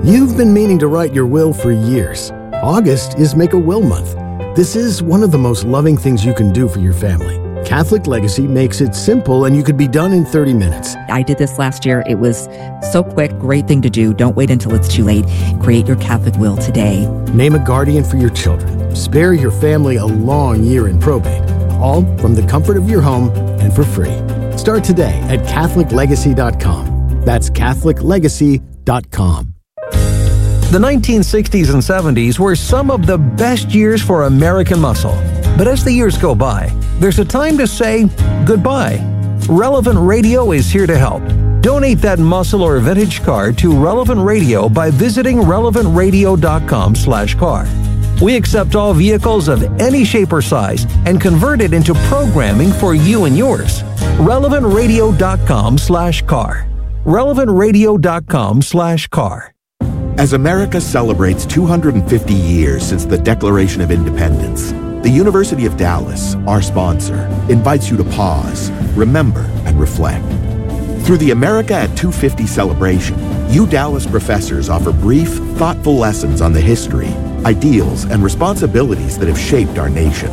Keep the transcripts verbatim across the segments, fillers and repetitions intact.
You've been meaning to write your will for years. August is Make a Will Month. This is one of the most loving things you can do for your family. Catholic Legacy makes it simple and you could be done in thirty minutes. I did this last year. It was so quick, great thing to do. Don't wait until it's too late. Create your Catholic will today. Name a guardian for your children. Spare your family a long year in probate. All from the comfort of your home and for free. Start today at Catholic Legacy dot com. That's Catholic Legacy dot com. The nineteen sixties and seventies were some of the best years for American muscle. But as the years go by, there's a time to say goodbye. Relevant Radio is here to help. Donate that muscle or vintage car to Relevant Radio by visiting relevant radio dot com slash car. We accept all vehicles of any shape or size and convert it into programming for you and yours. relevant radio dot com slash car. relevant radio dot com slash car. As America celebrates two hundred fifty years since the Declaration of Independence, the University of Dallas, our sponsor, invites you to pause, remember, and reflect. Through the America at two fifty celebration, U Dallas professors offer brief, thoughtful lessons on the history, ideals, and responsibilities that have shaped our nation.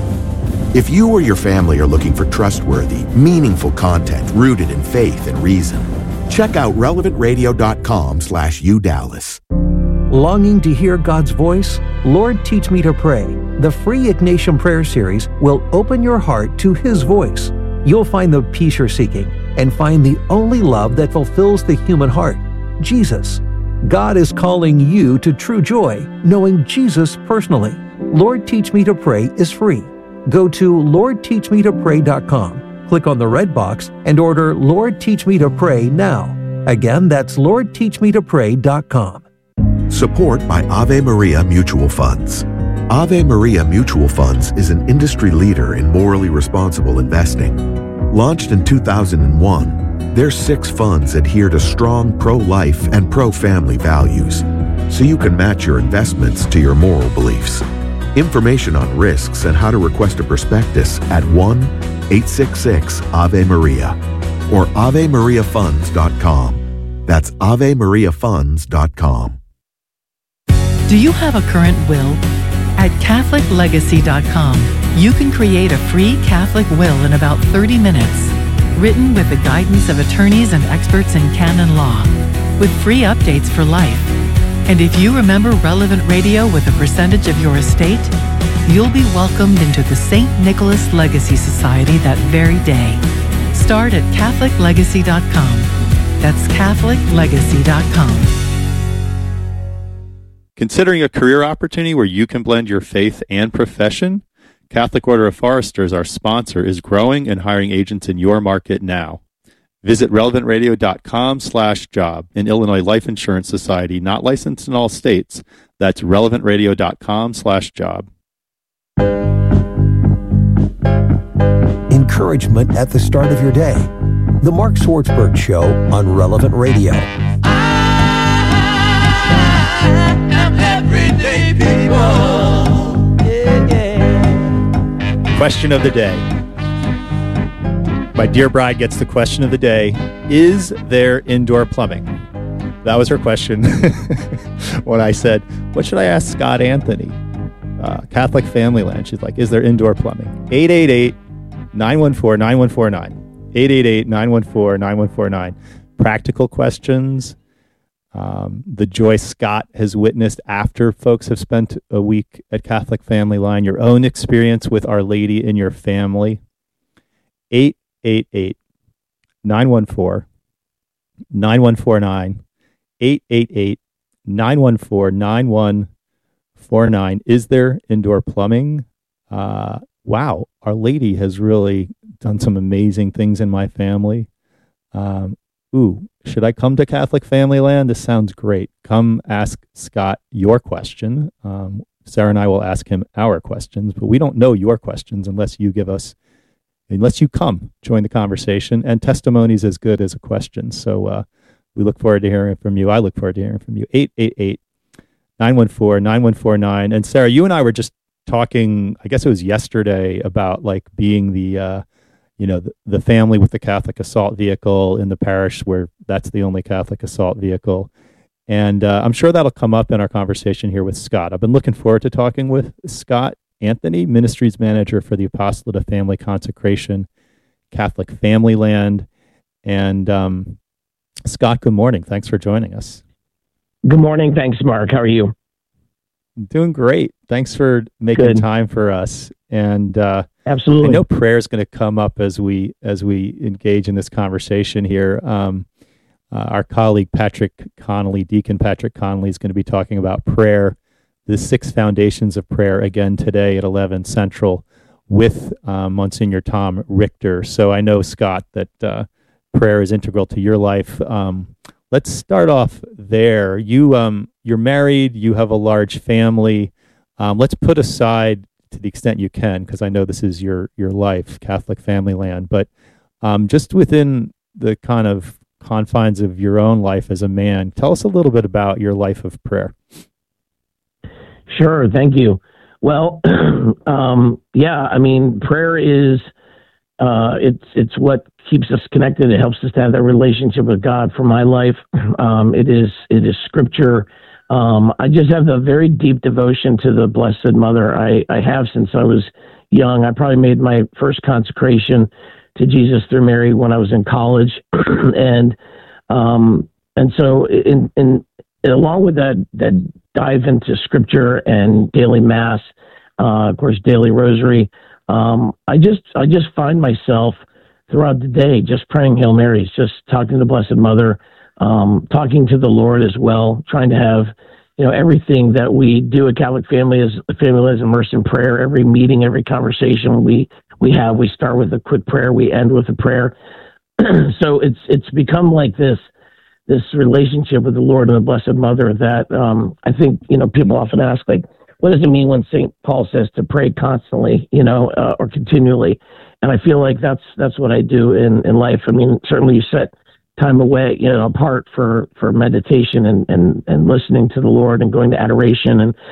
If you or your family are looking for trustworthy, meaningful content rooted in faith and reason, check out relevant radio dot com slash U Dallas. Longing to hear God's voice? Lord, Teach Me to Pray. The free Ignatian Prayer Series will open your heart to His voice. You'll find the peace you're seeking and find the only love that fulfills the human heart, Jesus. God is calling you to true joy, knowing Jesus personally. Lord, Teach Me to Pray is free. Go to lord teach me to pray dot com, click on the red box, and order Lord, Teach Me to Pray now. Again, that's lord teach me to pray dot com. Support by Ave Maria Mutual Funds. Ave Maria Mutual Funds is an industry leader in morally responsible investing. Launched in two thousand one, their six funds adhere to strong pro-life and pro-family values, so you can match your investments to your moral beliefs. Information on risks and how to request a prospectus at one eight six six Ave Maria or ave maria funds dot com. That's ave maria funds dot com. Do you have a current will? At Catholic Legacy dot com, you can create a free Catholic will in about thirty minutes, written with the guidance of attorneys and experts in canon law, with free updates for life. And if you remember Relevant Radio with a percentage of your estate, you'll be welcomed into the Saint Nicholas Legacy Society that very day. Start at Catholic Legacy dot com. That's Catholic Legacy dot com. Considering a career opportunity where you can blend your faith and profession? Catholic Order of Foresters, our sponsor, is growing and hiring agents in your market now. Visit relevant radio dot com slash job. An Illinois Life Insurance Society, not licensed in all states. That's relevant radio dot com slash job. Encouragement at the start of your day. The Mark Swartzberg Show on Relevant Radio. Everyday people. Yeah, yeah. Question of the day. My dear bride gets the question of the day. Is there indoor plumbing? That was her question when I said, what should I ask Scott Anthony? Uh, Catholic Family Land. She's like, is there indoor plumbing? eight eight eight, nine one four, nine one four nine. eight eight eight, nine one four, nine one four nine. Practical questions. Um, the joy Scott has witnessed after folks have spent a week at Catholic Family Line, your own experience with Our Lady in your family. eight eight eight, nine one four, nine one four nine. eight eight eight, nine one four, nine one four nine. Is there indoor plumbing? Uh, wow, Our Lady has really done some amazing things in my family. Um, ooh, should I come to Catholic Family Land? This sounds great. Come ask Scott your question. Um, Sarah and I will ask him our questions, but we don't know your questions unless you give us, unless you come join the conversation, and testimony's as good as a question. So uh, we look forward to hearing from you. I look forward to hearing from you. eight eight eight, nine one four, nine one four nine. And Sarah, you and I were just talking, I guess it was yesterday, about like being the, uh, you know, the, the family with the Catholic assault vehicle in the parish where that's the only Catholic assault vehicle. And uh, I'm sure that'll come up in our conversation here with Scott. I've been looking forward to talking with Scott Anthony, Ministries Manager for the Apostolate of Family Consecration, Catholic Family Land. And um, Scott, good morning. Thanks for joining us. Good morning. Thanks, Mark. How are you? Doing great. Thanks for making Good. time for us. And uh, Absolutely. I know prayer is going to come up as we as we engage in this conversation here. Um, uh, our colleague Patrick Connolly, Deacon Patrick Connolly, is going to be talking about prayer, the six foundations of prayer, again today at eleven Central with uh, Monsignor Tom Richter. So I know, Scott, that uh, prayer is integral to your life. Um, let's start off there. You um, you're married. You have a large family. Um, let's put aside, to the extent you can, because I know this is your your life, Catholic Family Land, but um, just within the kind of confines of your own life as a man, tell us a little bit about your life of prayer. Sure. Thank you. Well, um, yeah, I mean, prayer is, uh, it's, it's what keeps us connected. It helps us to have that relationship with God. For my life, um, it is, it is scripture. Um, I just have a very deep devotion to the Blessed Mother. I, I have since I was young. I probably made my first consecration to Jesus through Mary when I was in college. and, um, and so in, in, along with that, that dive into scripture and daily mass, uh, of course, daily rosary, um, I just, I just find myself throughout the day, just praying Hail Marys, just talking to the Blessed Mother, um, talking to the Lord as well, trying to have, you know, everything that we do at Catholic Family is family is immersed in prayer. Every meeting, every conversation we, we have, we start with a quick prayer, we end with a prayer. So it's, it's become like this, this relationship with the Lord and the Blessed Mother that, um, I think, you know, people often ask, like, what does it mean when Saint Paul says to pray constantly, you know, uh, or continually? And I feel like that's, that's what I do in, in life. I mean, certainly you set time away, you know, apart for, for meditation and, and, and listening to the Lord and going to adoration and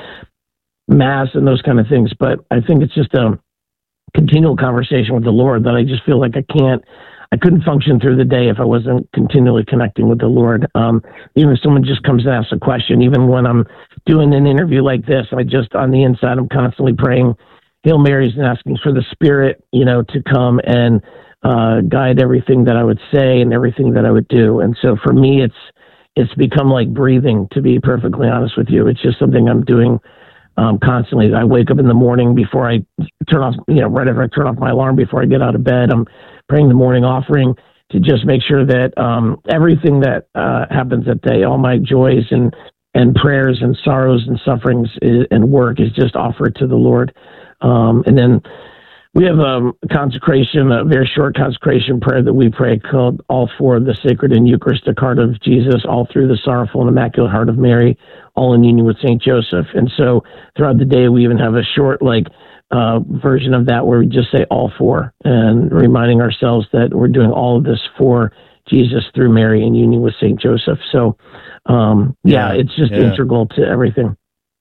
mass and those kind of things. But I think it's just a continual conversation with the Lord that I just feel like I can't, I couldn't function through the day if I wasn't continually connecting with the Lord. Um, even if someone just comes and asks a question, even when I'm doing an interview like this, I just, on the inside, I'm constantly praying Hail Marys and asking for the Spirit, you know, to come and uh, guide everything that I would say and everything that I would do. And so for me, it's, it's become like breathing, to be perfectly honest with you. It's just something I'm doing um, constantly. I wake up in the morning before I turn off, you know, right after I turn off my alarm, before I get out of bed, I'm praying the morning offering to just make sure that um, everything that uh, happens that day, all my joys and, and prayers and sorrows and sufferings is, and work is just offered to the Lord. Um, and then we have a consecration, a very short consecration prayer that we pray called All for the Sacred and Eucharistic Heart of Jesus, all through the Sorrowful and Immaculate Heart of Mary, all in union with Saint Joseph. And so throughout the day, we even have a short, like, uh, version of that where we just say all for, and reminding ourselves that we're doing all of this for Jesus through Mary in union with Saint Joseph. So, um, yeah, yeah, it's just yeah. integral to everything.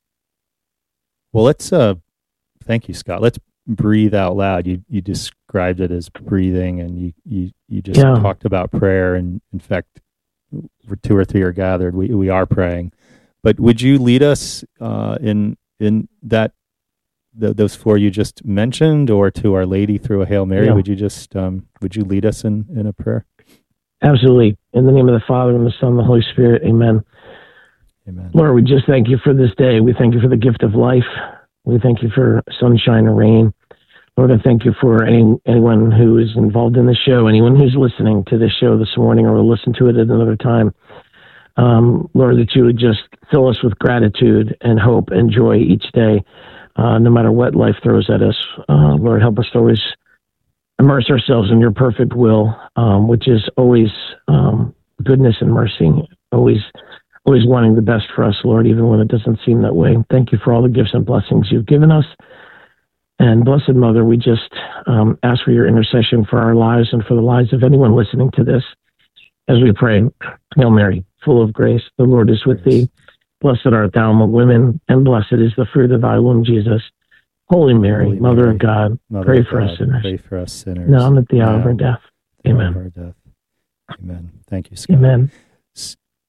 Well, let's, uh, thank you, Scott. Let's breathe out loud. You, you described it as breathing, and you, you, you just yeah. talked about prayer. And in fact, where two or three are gathered, we, we are praying. But would you lead us, uh, in, in that, The, those four you just mentioned, or to Our Lady through a Hail Mary? Yeah. Would you just, um, would you lead us in, in a prayer? Absolutely. In the name of the Father, and the Son, and the Holy Spirit. Amen. Amen. Lord, we just thank you for this day. We thank you for the gift of life. We thank you for sunshine and rain. Lord, I thank you for any, anyone who is involved in the show, anyone who's listening to this show this morning or will listen to it at another time. Um, Lord, that you would just fill us with gratitude and hope and joy each day. Uh, no matter what life throws at us, uh, Lord, help us to always immerse ourselves in your perfect will, um, which is always um, goodness and mercy, always always wanting the best for us, Lord, even when it doesn't seem that way. Thank you for all the gifts and blessings you've given us. And Blessed Mother, we just um, ask for your intercession for our lives and for the lives of anyone listening to this as we pray. Hail Mary, full of grace, the Lord is with thee. Blessed art thou among women, and blessed is the fruit of thy womb, Jesus. Holy Mary, Holy Mother Mary, of God, Mother pray for God, us sinners. Pray for us sinners. Now and at the hour of our death. Amen. Of our death. Amen. Thank you, Scott. Amen.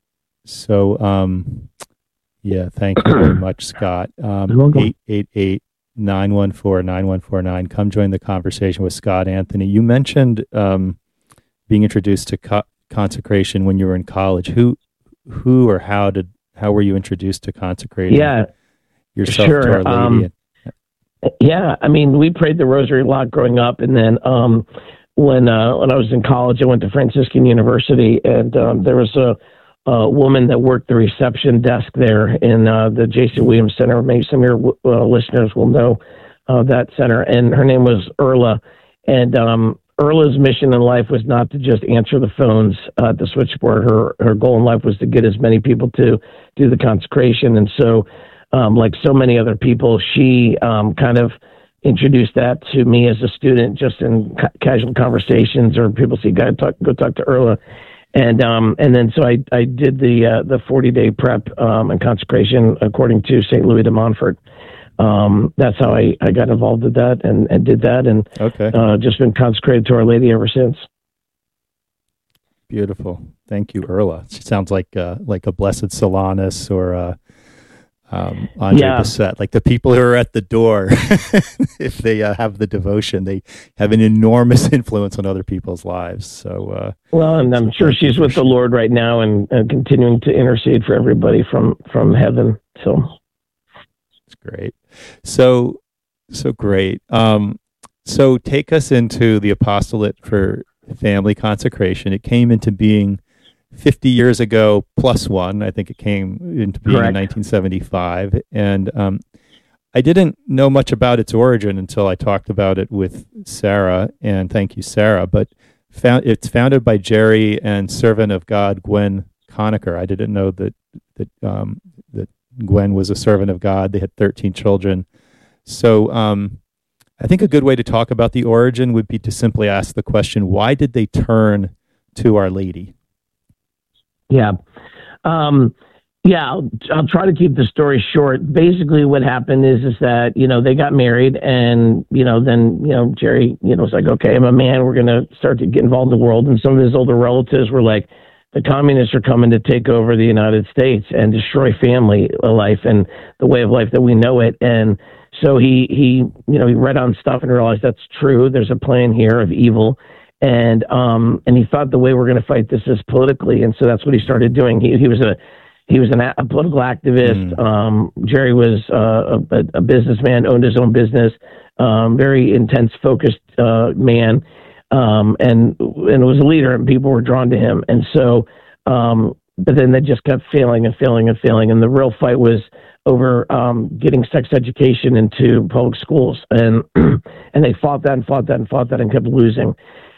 So, um, yeah, thank you very much, Scott. Um, eight eight eight, nine one four, nine one four nine. Come join the conversation with Scott Anthony. You mentioned um, being introduced to co- consecration when you were in college. Who, who, or how did how were you introduced to consecrating yeah, yourself sure. to Our Lady? Um, yeah, I mean, we prayed the Rosary a lot growing up, and then um, when uh, when I was in college, I went to Franciscan University, and um, there was a, a woman that worked the reception desk there in uh, the J C Williams Center. Maybe some of your uh, listeners will know uh, that center, and her name was Erla, and um, Erla's mission in life was not to just answer the phones uh, at the switchboard. Her her goal in life was to get as many people to do the consecration, and so. Um, like so many other people, she um, kind of introduced that to me as a student, just in ca- casual conversations, or people say, "Go talk, go talk to Erla," and um, and then so I I did the uh, the forty day prep um, and consecration according to Saint Louis de Montfort. Um, that's how I, I got involved with that and, and did that, and okay, uh, just been consecrated to Our Lady ever since. Beautiful, thank you, Erla. She sounds like uh, like a Blessed Solanus or. Uh... Um, Andre yeah. Bessette, like the people who are at the door, if they uh, have the devotion, they have an enormous influence on other people's lives. So, uh, well, and I'm so sure she's with the Lord right now and, and continuing to intercede for everybody from, from heaven. So it's great. So, so great. Um, so take us into the apostolate for family consecration. It came into being fifty years ago plus one. I think it came into being Correct. in nineteen seventy-five. And um, I didn't know much about its origin until I talked about it with Sarah, and thank you, Sarah. But found, it's founded by Jerry and servant of God, Gwen Conacher. I didn't know that, that, um, that Gwen was a servant of God. They had thirteen children. So um, I think a good way to talk about the origin would be to simply ask the question, why did they turn to Our Lady? Yeah. Um, yeah, I'll, I'll try to keep the story short. Basically what happened is, is that, you know, they got married and, you know, then, you know, Jerry, you know, was like, okay, I'm a man. We're going to start to get involved in the world. And some of his older relatives were like, the communists are coming to take over the United States and destroy family life and the way of life that we know it. And so he, he, you know, he read on stuff and realized that's true. There's a plan here of evil. And um and he thought the way we're going to fight this is politically, and so that's what he started doing. He he was a he was an, a political activist. Mm. Um, Jerry was uh, a, a businessman, owned his own business, um, very intense, focused uh, man, um, and and was a leader, and people were drawn to him. And so, um, but then they just kept failing and failing and failing, and the real fight was over um, getting sex education into public schools, and and they fought that and fought that and fought that and kept losing.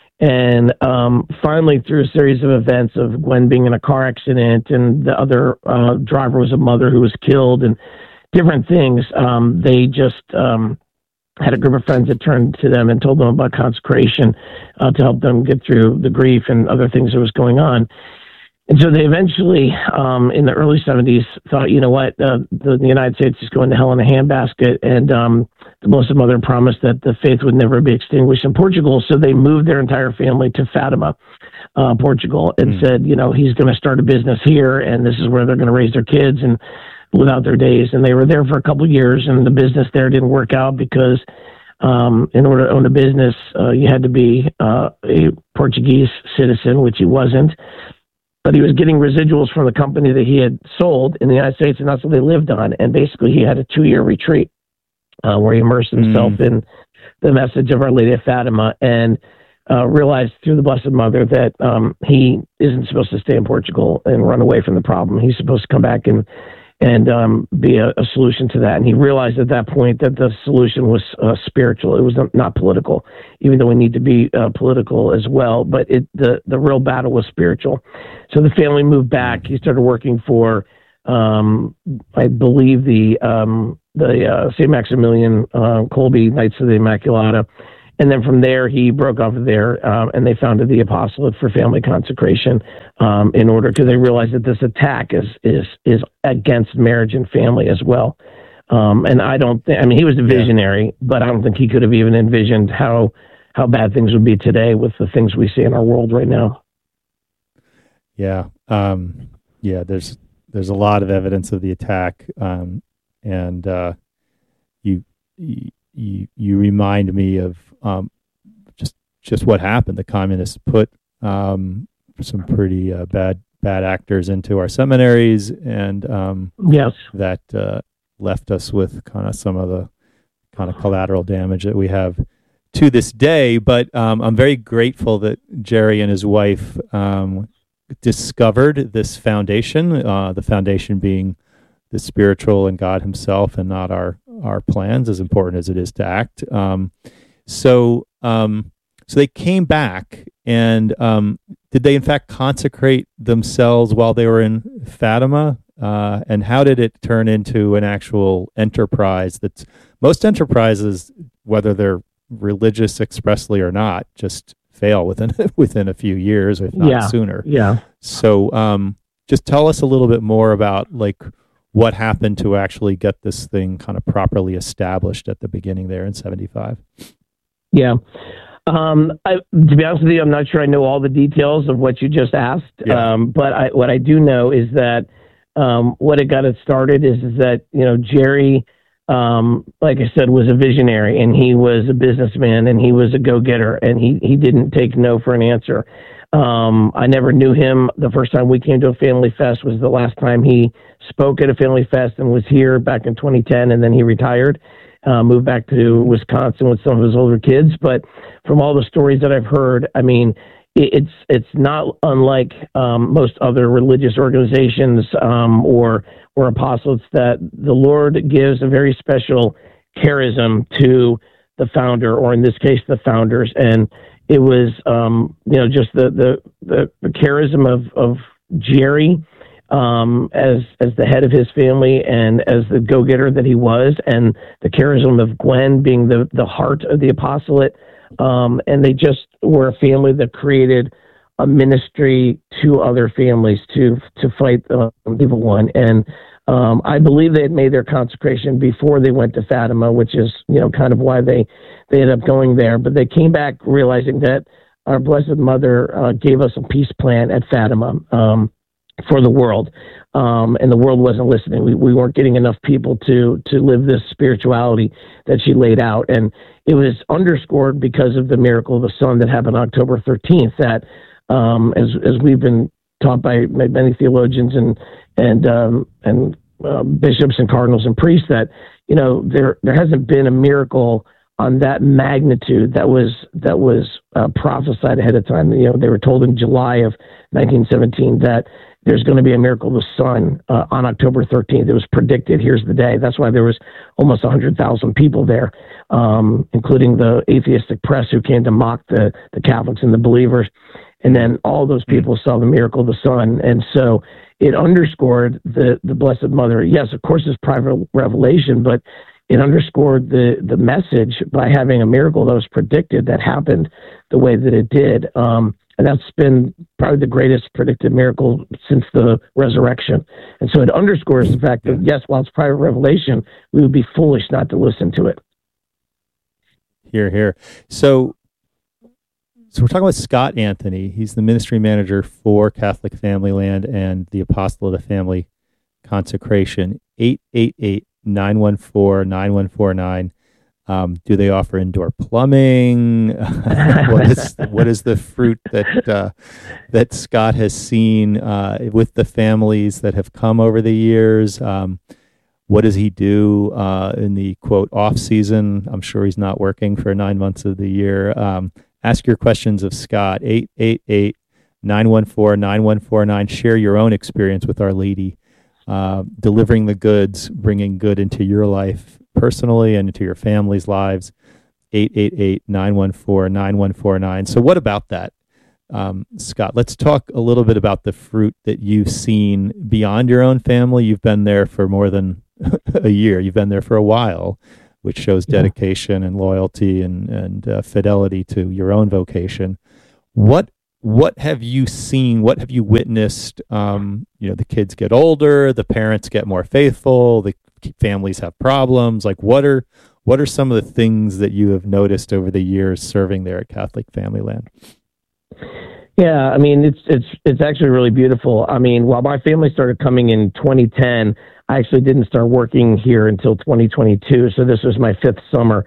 And um, finally, through a series of events of Gwen being in a car accident and the other uh, driver was a mother who was killed and different things, um, they just um, had a group of friends that turned to them and told them about consecration uh, to help them get through the grief and other things that was going on. And so they eventually, um, in the early seventies, thought, you know what, uh, the, the United States is going to hell in a handbasket. And um, the Blessed Mother promised that the faith would never be extinguished in Portugal. So they moved their entire family to Fatima, uh, Portugal, and mm. said, you know, he's going to start a business here, and this is where they're going to raise their kids and live out their days. And they were there for a couple of years, and the business there didn't work out because um, in order to own a business, uh, you had to be uh, a Portuguese citizen, which he wasn't. But he was getting residuals from the company that he had sold in the United States, and that's what they lived on. And basically, he had a two-year retreat uh, where he immersed himself mm. in the message of Our Lady of Fatima and uh, realized through the Blessed Mother that um, he isn't supposed to stay in Portugal and run away from the problem. He's supposed to come back and and um, be a, a solution to that. And he realized at that point that the solution was uh, spiritual. It was not political, even though we need to be uh, political as well. But it, the, the real battle was spiritual. So the family moved back. He started working for, um, I believe, the um, the uh, Saint Maximilian uh, Kolbe Knights of the Immaculata. And then from there, he broke off of there, um, and they founded the Apostolate for Family Consecration um, in order, because they realized that this attack is is is against marriage and family as well. Um, and I don't think, I mean, he was a visionary, yeah. but I don't think he could have even envisioned how how bad things would be today with the things we see in our world right now. Yeah. Um, Yeah, there's there's a lot of evidence of the attack, um, and uh, you, you you remind me of um, just just what happened. The communists put um, some pretty uh, bad bad actors into our seminaries, and um, yes, that uh, left us with kind of some of the kind of collateral damage that we have to this day. But um, I'm very grateful that Jerry and his wife um, discovered this foundation, uh, the foundation being the spiritual and God himself, and not our, our plans, as important as it is to act. Um, so, um, so they came back, and um, did they in fact consecrate themselves while they were in Fatima? Uh, and how did it turn into an actual enterprise? That's most enterprises, whether they're religious expressly or not, just fail within within a few years, if not yeah, sooner. Yeah. So, um, just tell us a little bit more about like what happened to actually get this thing kind of properly established at the beginning there in seventy-five. Yeah. Um, I, to be honest with you, I'm not sure I know all the details of what you just asked. Yeah. Um, but I, what I do know is that um, what it got it started is, is that, you know, Jerry, um, like I said, was a visionary, and he was a businessman, and he was a go-getter, and he, he didn't take no for an answer. Um, I never knew him. The first time we came to a family fest was the last time he spoke at a family fest, and was here back in twenty ten, and then he retired. Uh, moved back to Wisconsin with some of his older kids. But from all the stories that I've heard, I mean, it, it's it's not unlike um, most other religious organizations um, or or apostles, that the Lord gives a very special charism to the founder, or in this case, the founders. And it was, um, you know, just the the the, the charism of of Jerry. Um, as as the head of his family, and as the go-getter that he was, and the charism of Gwen being the, the heart of the apostolate. Um, and they just were a family that created a ministry to other families to to fight uh, the evil one. And um, I believe they had made their consecration before they went to Fatima, which is, you know, kind of why they, they ended up going there. But they came back realizing that our Blessed Mother uh, gave us a peace plan at Fatima. Um, for the world. Um, and the world wasn't listening. We, we weren't getting enough people to, to live this spirituality that she laid out. And it was underscored because of the miracle of the sun that happened October thirteenth, that, um, as, as we've been taught by many theologians and, and, um, and, uh, bishops and cardinals and priests, that, you know, there, there hasn't been a miracle on that magnitude that was that was uh, prophesied ahead of time. You know, they were told in July of nineteen seventeen that there's going to be a miracle of the sun uh, on October thirteenth. It was predicted. Here's the day. That's why there was almost one hundred thousand people there, um, including the atheistic press who came to mock the, the Catholics and the believers. And then all those people saw the miracle of the sun. And so it underscored the, the Blessed Mother. Yes, of course, it's private revelation, but it underscored the, the message by having a miracle that was predicted that happened the way that it did. Um, and that's been probably the greatest predicted miracle since the resurrection. And so it underscores the fact that, yes, while it's private revelation, we would be foolish not to listen to it. Here, here. So, so we're talking about Scott Anthony. He's the ministry manager for Catholic Family Land and the Apostle of the Family Consecration. eight eight eight, nine one four, nine one four nine. Um, do they offer indoor plumbing? what is what is the fruit that uh, that Scott has seen uh, with the families that have come over the years? Um, what does he do uh, in the quote off season? I'm sure he's not working for nine months of the year. Um, ask your questions of Scott. eight eight eight, nine one four, nine one four nine. Share your own experience with Our Lady, uh, delivering the goods, bringing good into your life personally and into your family's lives. eight eight eight, nine one four, nine one four nine. So what about that, um, Scott? Let's talk a little bit about the fruit that you've seen beyond your own family. You've been there for more than a year. You've been there for a while, which shows dedication and loyalty and, and uh, fidelity to your own vocation. What what have you seen? What have you witnessed? Um, you know, the kids get older, the parents get more faithful, the families have problems. Like, what are what are some of the things that you have noticed over the years serving there at Catholic Family Land? Yeah, I mean, it's it's it's actually really beautiful. I mean, while my family started coming in twenty ten, I actually didn't start working here until twenty twenty-two. So this was my fifth summer.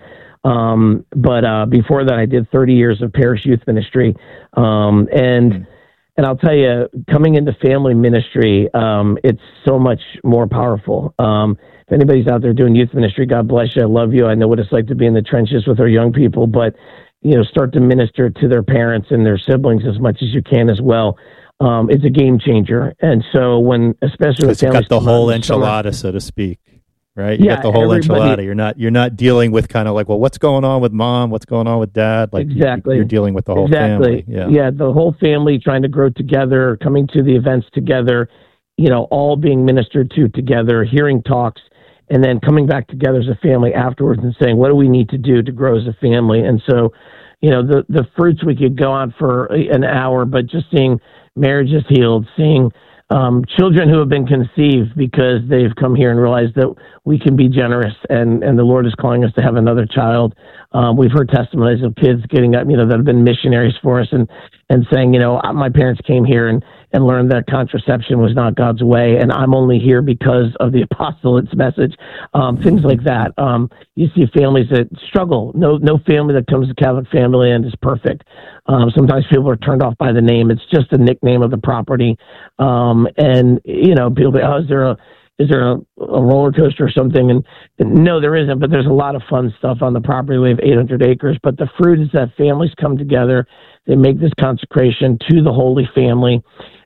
Um, but uh, before that, I did thirty years of parish youth ministry. Um, and and I'll tell you, coming into family ministry, um, it's so much more powerful. Um, if anybody's out there doing youth ministry, God bless you. I love you. I know what it's like to be in the trenches with our young people, but you know, start to minister to their parents and their siblings as much as you can as well. Um, it's a game changer. And so when, especially with you families, got the whole enchilada, summer, so to speak, right? You yeah, got the whole everybody, enchilada. You're not, you're not dealing with kind of like, well, what's going on with mom? What's going on with dad? Like exactly. you, you're dealing with the whole exactly. family. Yeah. Yeah. The whole family trying to grow together, coming to the events together, you know, all being ministered to together, hearing talks, and then coming back together as a family afterwards and saying, what do we need to do to grow as a family? And so, you know, the, the fruits, we could go on for an hour, but just seeing marriages healed, seeing um, children who have been conceived because they've come here and realized that we can be generous and, and the Lord is calling us to have another child. Um, we've heard testimonies of kids getting up, you know, that have been missionaries for us and, and saying, you know, my parents came here and, and learned that contraception was not God's way, and I'm only here because of the apostolate's message, um, things like that. Um, you see families that struggle. No no family that comes to Catholic Family Land is perfect. Um, sometimes people are turned off by the name. It's just a nickname of the property. Um, and, you know, people say, oh, is there a Is there a, a roller coaster or something? And, and no, there isn't, but there's a lot of fun stuff on the property. We have eight hundred acres, but the fruit is that families come together. They make this consecration to the Holy Family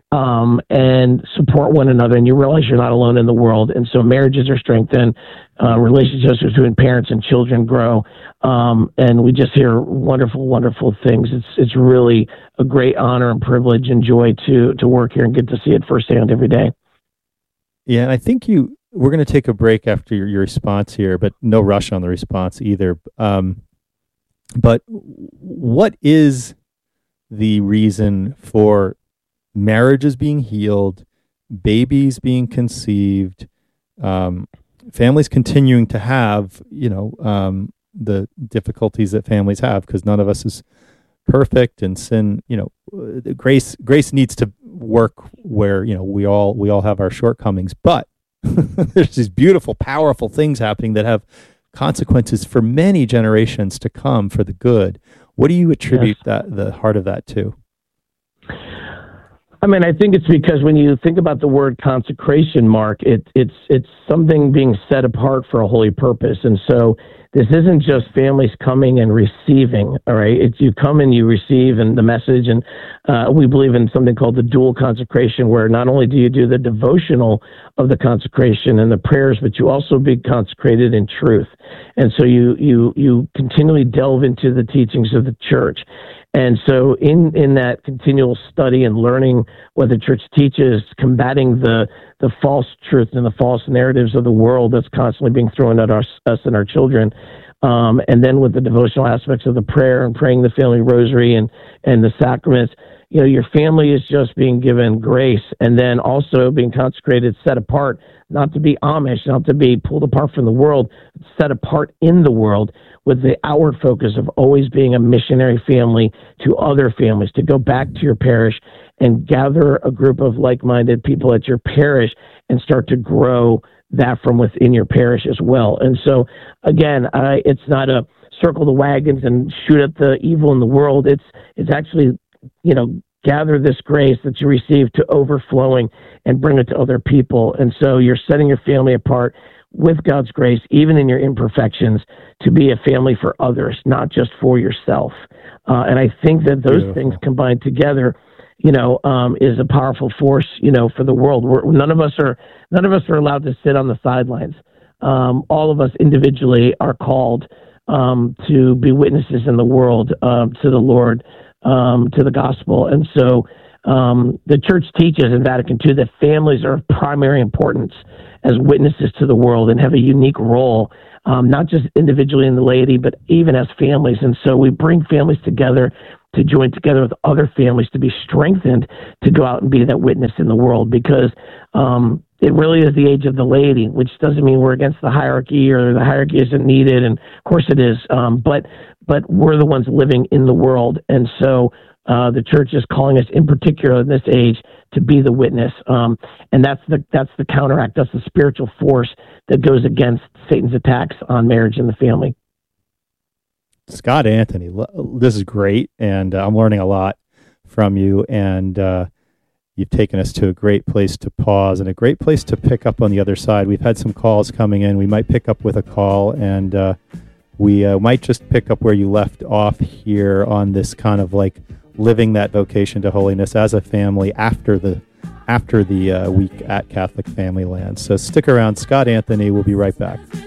um, and support one another. And you realize you're not alone in the world. And so marriages are strengthened, uh, relationships between parents and children grow. Um, and we just hear wonderful, wonderful things. It's, it's really a great honor and privilege and joy to, to work here and get to see it firsthand every day. Yeah, and I think you. We're going to take a break after your, your response here, but no rush on the response either. Um, but what is the reason for marriages being healed, babies being conceived, um, families continuing to have, you know, um, the difficulties that families have? Because none of us is perfect, and sin, you know, grace grace needs to work where, you know, we all we all have our shortcomings, but there's these beautiful, powerful things happening that have consequences for many generations to come for the good. What do you attribute yes. that the heart of that to? I mean, I think it's because when you think about the word consecration, Mark, it, it's it's something being set apart for a holy purpose. And so this isn't just families coming and receiving, all right? It's you come and you receive and the message. And uh, we believe in something called the dual consecration, where not only do you do the devotional of the consecration and the prayers, but you also be consecrated in truth. And so you you you continually delve into the teachings of the church. And so in, in that continual study and learning what the church teaches, combating the the false truth and the false narratives of the world that's constantly being thrown at our, us and our children, um, and then with the devotional aspects of the prayer and praying the family rosary and, and the sacraments, you know, your family is just being given grace and then also being consecrated, set apart, not to be Amish, not to be pulled apart from the world, set apart in the world with the outward focus of always being a missionary family to other families, to go back to your parish and gather a group of like-minded people at your parish and start to grow that from within your parish as well. And so, again, I, it's not a circle the wagons and shoot at the evil in the world. It's it's actually, you know, gather this grace that you receive to overflowing and bring it to other people. And so you're setting your family apart with God's grace, even in your imperfections, to be a family for others, not just for yourself. Uh, and I think that those Beautiful. things combined together, you know, um, is a powerful force, you know, for the world. We're, none of us are none of us are allowed to sit on the sidelines. Um, all of us individually are called um, to be witnesses in the world um, to the Lord, um, to the gospel. And so um, the church teaches in Vatican two that families are of primary importance as witnesses to the world and have a unique role, um, not just individually in the laity, but even as families. And so we bring families together to join together with other families to be strengthened to go out and be that witness in the world, because um, it really is the age of the laity, which doesn't mean we're against the hierarchy or the hierarchy isn't needed. And of course it is. Um, but, but we're the ones living in the world. And so uh, the church is calling us, in particular in this age, to be the witness. Um, and that's the that's the counteract. That's the spiritual force that goes against Satan's attacks on marriage and the family. Scott Anthony, this is great, and uh, I'm learning a lot from you, and uh, you've taken us to a great place to pause and a great place to pick up on the other side. We've had some calls coming in. We might pick up with a call, and uh, we uh, might just pick up where you left off here on this kind of like living that vocation to holiness as a family after the after the uh, week at Catholic Family Land. So stick around. Scott Anthony will be right back.